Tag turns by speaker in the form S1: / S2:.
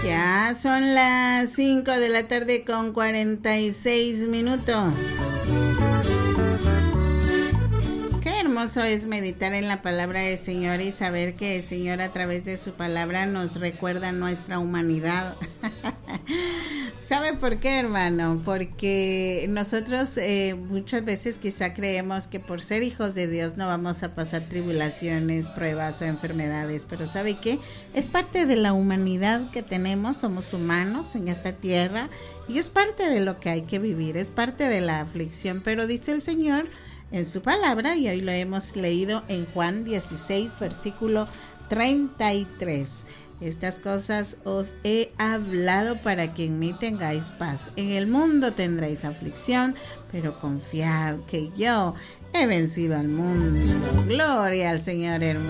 S1: Ya son las 5 de la tarde con 46 minutos. Qué hermoso es meditar en la palabra del Señor y saber que el Señor a través de su palabra nos recuerda nuestra humanidad. ¿Sabe por qué, hermano? Porque nosotros muchas veces quizá creemos que por ser hijos de Dios no vamos a pasar tribulaciones, pruebas o enfermedades, pero ¿sabe qué? Es parte de la humanidad que tenemos, somos humanos en esta tierra y es parte de lo que hay que vivir, es parte de la aflicción, pero dice el Señor en su palabra, y hoy lo hemos leído en Juan 16, versículo 33. Estas cosas os he hablado para que en mí tengáis paz. En el mundo tendréis aflicción, pero confiad que yo he vencido al mundo. Gloria al Señor, hermano.